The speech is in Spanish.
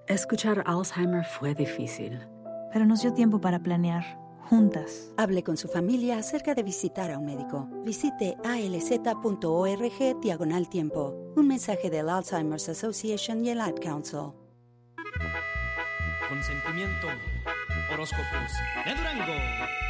Escuchar Alzheimer fue difícil. Pero nos dio tiempo para planear, juntas. Hable con su familia acerca de visitar a un médico. Visite alz.org/tiempo. Un mensaje del Alzheimer's Association y el Ad Council. Consentimiento. Horóscopos de Durango.